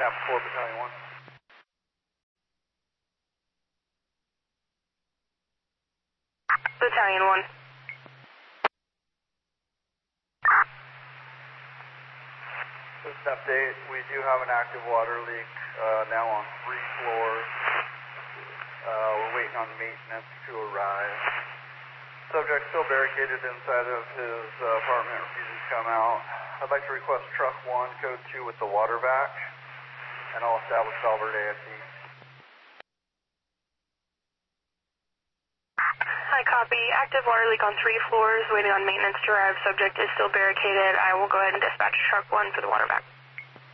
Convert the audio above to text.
Staff 4, Battalion 1. Battalion 1. Just an update, we do have an active water leak now on 3 floors. We're waiting on maintenance to arrive. Subject still barricaded inside of his apartment, refusing to come out. I'd like to request truck 1, code 2 with the water vac, and I'll establish Albert ASE. Hi, copy. Active water leak on 3 floors, waiting on maintenance to arrive. Subject is still barricaded. I will go ahead and dispatch truck 1 for the water vac.